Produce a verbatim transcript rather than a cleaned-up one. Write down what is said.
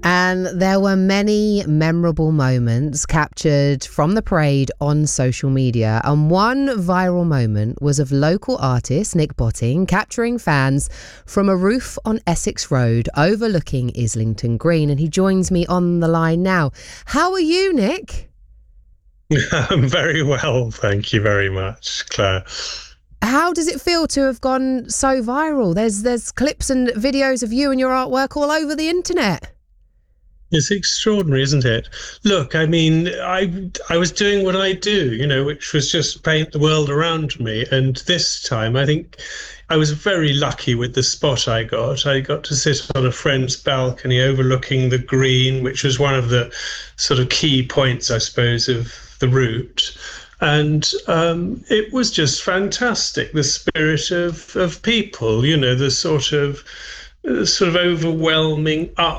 And there were many memorable moments captured from the parade on social media. And one viral moment was of local artist Nick Botting capturing fans from a roof on Essex Road overlooking Islington Green. And he joins me on the line now. How are you, Nick? I'm very well, thank you very much, Claire. How does it feel to have gone so viral? There's there's clips and videos of you and your artwork all over the internet. It's extraordinary, isn't it? Look, I mean, I I was doing what I do, you know, which was just paint the world around me. And this time, I think I was very lucky with the spot I got. I got to sit on a friend's balcony overlooking the green, which was one of the sort of key points, I suppose, of the route. And um, it was just fantastic, the spirit of, of people, you know, the sort of, uh, sort of overwhelming up